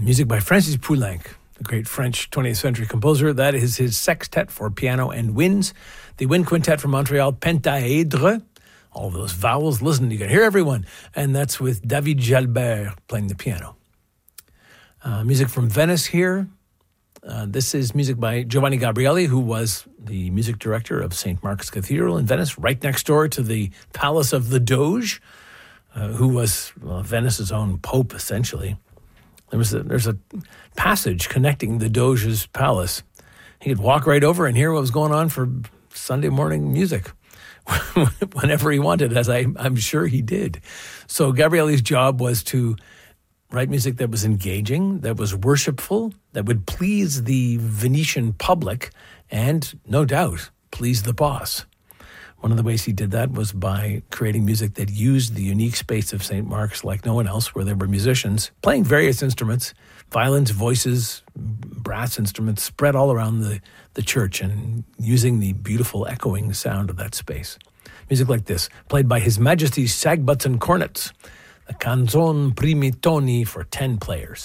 Music by Francis Poulenc, the great French 20th century composer. That is his sextet for piano and winds. The Wind Quintet from Montreal, Pentaèdre. All of those vowels. Listen, you can hear everyone. And that's with David Jalbert playing the piano. Music from Venice here. This is music by Giovanni Gabrieli, who was the music director of St. Mark's Cathedral in Venice, right next door to the Palace of the Doge, who was Venice's own pope, essentially. There's a passage connecting the Doge's palace. He could walk right over and hear what was going on for Sunday morning music whenever he wanted, as I'm sure he did. So Gabrieli's job was to write music that was engaging, that was worshipful, that would please the Venetian public, and, no doubt, please the boss. One of the ways he did that was by creating music that used the unique space of St. Mark's like no one else, where there were musicians playing various instruments, violins, voices, brass instruments, spread all around the church and using the beautiful echoing sound of that space. Music like this, played by His Majesty's Sagbutts and Cornets, the Canzon Primi Toni for 10 players.